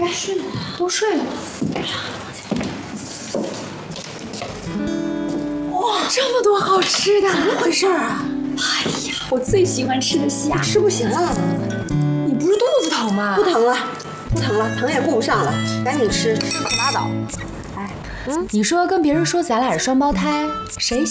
该睡了，多睡了。哇，这么多好吃的， 怎么回事啊？ 哎呀，我最喜欢吃的虾， 吃不行了。 你不是肚子疼吗？ 不疼了，不疼了，疼也顾不上了，赶紧吃，吃可拉倒。 你说跟别人说咱俩是双胞胎，谁